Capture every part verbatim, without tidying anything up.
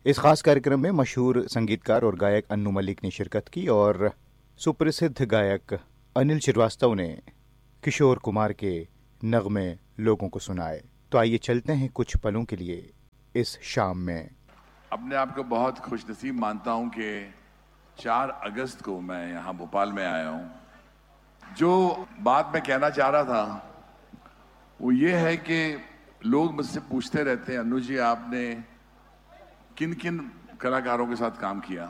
इस खास कार्यक्रम में मशहूर संगीतकार और गायक अन्नू मलिक ने शिरकत की और सुप्रसिद्ध गायक अनिल श्रीवास्तव ने किशोर कुमार के नगमे लोगों को सुनाए। तो आइए चलते हैं कुछ पलों के लिए इस शाम में। अपने आप को बहुत खुशनसीब मानता हूं कि चार अगस्त को मैं यहाँ भोपाल में आया हूँ। जो बात मैं कहना चाह रहा था वो ये है कि लोग मुझसे पूछते रहते हैं, अन्नू जी आपने किन किन कलाकारों के साथ काम किया।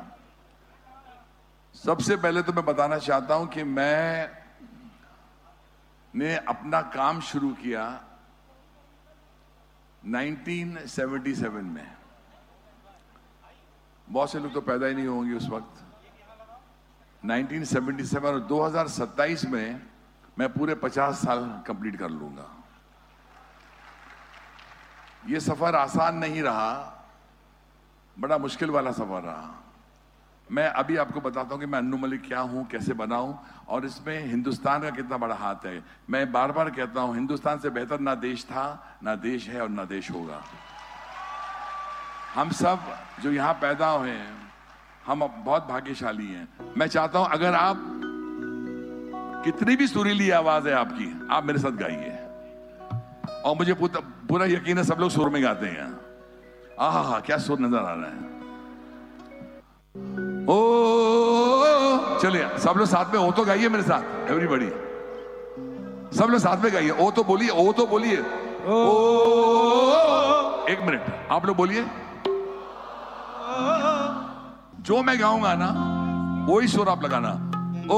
सबसे पहले तो मैं बताना चाहता हूं कि मैं ने अपना काम शुरू किया उन्नीस सौ सतहत्तर में। बहुत से लोग तो पैदा ही नहीं होंगे उस वक्त। उन्नीस सौ सतहत्तर और दो हज़ार सत्ताईस में मैं पूरे पचास साल कंप्लीट कर लूंगा। ये सफर आसान नहीं रहा, बड़ा मुश्किल वाला सफर रहा। मैं अभी आपको बताता हूं कि मैं अन्नू मलिक क्या हूं, कैसे बना हूं और इसमें हिंदुस्तान का कितना बड़ा हाथ है। मैं बार बार कहता हूं, हिंदुस्तान से बेहतर ना देश था, ना देश है और ना देश होगा। हम सब जो यहां पैदा हुए हैं, हम बहुत भाग्यशाली हैं। मैं चाहता हूं अगर आप कितनी भी सुरीली आवाज है आपकी, आप मेरे साथ गाइए और मुझे पूरा यकीन है सब लोग सुर में गाते हैं। आहा हा, क्या सुर नजर आ रहा है। ओ चलिए सब लोग साथ में ओ तो गाइए मेरे साथ, एवरीबॉडी सब लोग साथ में गाइए। ओ तो बोलिए, ओ तो बोलिए, ओ एक मिनट आप लोग बोलिए। जो मैं गाऊंगा ना वही सुर आप लगाना।